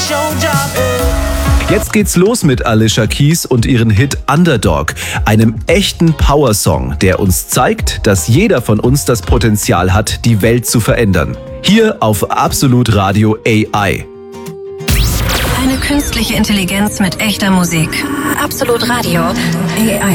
Jetzt geht's los mit Alicia Keys und ihren Hit Underdog, einem echten Powersong, der uns zeigt, dass jeder von uns das Potenzial hat, die Welt zu verändern. Hier auf Absolut Radio AI. Eine künstliche Intelligenz mit echter Musik. Absolut Radio AI.